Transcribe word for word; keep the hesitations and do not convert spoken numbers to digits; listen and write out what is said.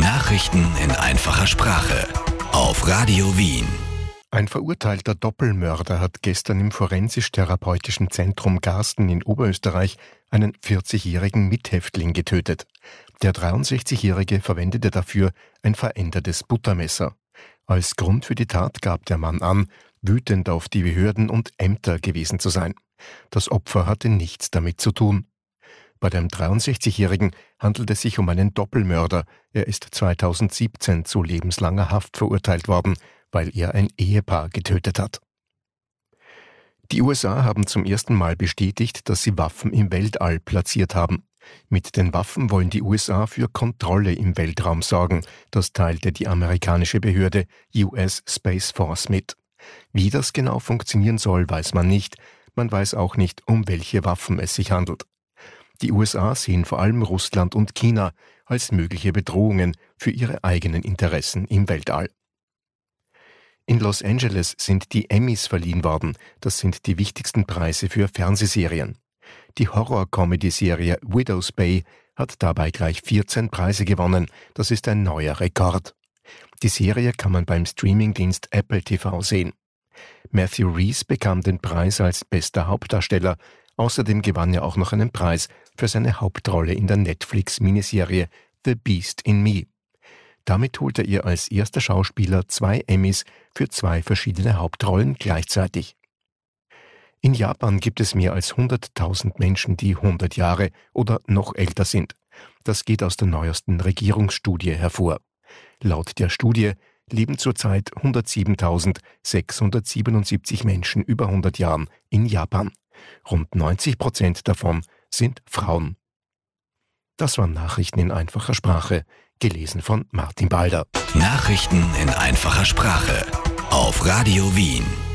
Nachrichten in einfacher Sprache auf Radio Wien. Ein verurteilter Doppelmörder hat gestern im Forensisch-Therapeutischen Zentrum Garsten in Oberösterreich einen vierzigjährigen Mithäftling getötet. Der dreiundsechzigjährige verwendete dafür ein verändertes Buttermesser. Als Grund für die Tat gab der Mann an, wütend auf die Behörden und Ämter gewesen zu sein. Das Opfer hatte nichts damit zu tun. Bei dem dreiundsechzigjährigen handelt es sich um einen Doppelmörder. Er ist zweitausendsiebzehn zu lebenslanger Haft verurteilt worden, weil er ein Ehepaar getötet hat. Die U S A haben zum ersten Mal bestätigt, dass sie Waffen im Weltall platziert haben. Mit den Waffen wollen die U S A für Kontrolle im Weltraum sorgen. Das teilte die amerikanische Behörde U S Space Force mit. Wie das genau funktionieren soll, weiß man nicht. Man weiß auch nicht, um welche Waffen es sich handelt. Die U S A sehen vor allem Russland und China als mögliche Bedrohungen für ihre eigenen Interessen im Weltall. In Los Angeles sind die Emmys verliehen worden. Das sind die wichtigsten Preise für Fernsehserien. Die Horror-Comedy-Serie Widow's Bay hat dabei gleich vierzehn Preise gewonnen. Das ist ein neuer Rekord. Die Serie kann man beim Streamingdienst Apple T V sehen. Matthew Rhys bekam den Preis als bester Hauptdarsteller. Außerdem gewann er auch noch einen Preis für seine Hauptrolle in der Netflix-Miniserie The Beast in Me. Damit holte er als erster Schauspieler zwei Emmys für zwei verschiedene Hauptrollen gleichzeitig. In Japan gibt es mehr als hunderttausend Menschen, die hundert Jahre oder noch älter sind. Das geht aus der neuesten Regierungsstudie hervor. Laut der Studie leben zurzeit hundertsiebentausendsechshundertsiebenundsiebzig Menschen über hundert Jahren in Japan. Rund neunzig Prozent davon sind Frauen. Das waren Nachrichten in einfacher Sprache, gelesen von Martin Balder. Nachrichten in einfacher Sprache auf Radio Wien.